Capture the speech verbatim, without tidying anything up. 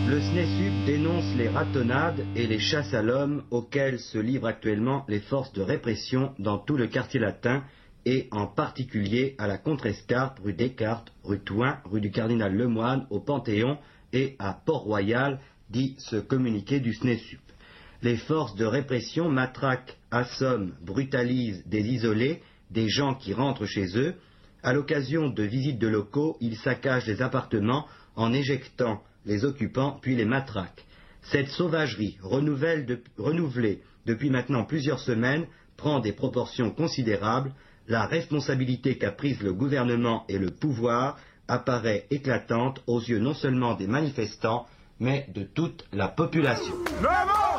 Le SNESUP dénonce les ratonnades et les chasses à l'homme auxquelles se livrent actuellement les forces de répression dans tout le quartier latin et en particulier à la Contrescarpe, rue Descartes, rue Thouin, rue du Cardinal Lemoine, au Panthéon et à Port-Royal, dit ce communiqué du SNESUP. Les forces de répression matraquent, assomment, brutalisent des isolés, des gens qui rentrent chez eux. À l'occasion de visites de locaux, ils saccagent les appartements en éjectant les occupants puis les matraquent. Cette sauvagerie de, renouvelée depuis maintenant plusieurs semaines prend des proportions considérables. La responsabilité qu'a prise le gouvernement et le pouvoir apparaît éclatante aux yeux non seulement des manifestants, mais de toute la population.